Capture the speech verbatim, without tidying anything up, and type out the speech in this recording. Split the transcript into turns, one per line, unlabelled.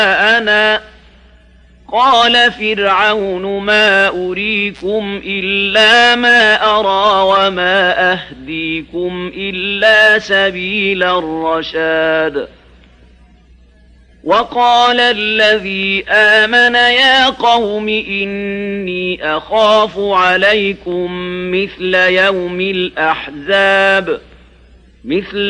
أنا قال فرعون ما أريكم إلا ما أرى وما أهديكم إلا سبيل الرشاد وقال الذي آمن يا قوم إني أخاف عليكم مثل يوم الأحزاب مثل